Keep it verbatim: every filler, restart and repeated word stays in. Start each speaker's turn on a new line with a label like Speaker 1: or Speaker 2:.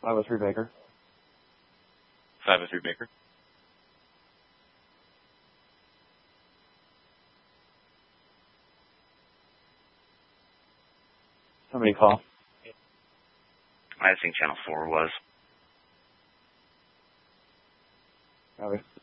Speaker 1: five oh three Baker.
Speaker 2: five oh three Baker.
Speaker 1: Somebody call.
Speaker 2: I think channel four was.
Speaker 1: Copy.